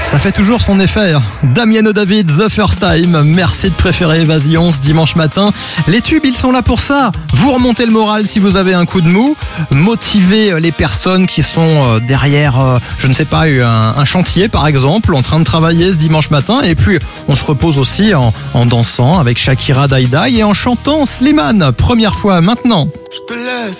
Ça fait toujours son effet. Damiano David, The First Time. Merci de préférer Évasion ce dimanche matin. Les tubes, ils sont là pour ça. Vous remontez le moral si vous avez un coup de mou. Motivez les personnes qui sont derrière, je ne sais pas, un chantier par exemple, en train de travailler ce dimanche matin. Et puis, on se repose aussi en dansant avec Shakira, Daïda et en chantant Slimane. Première fois maintenant. Je te laisse.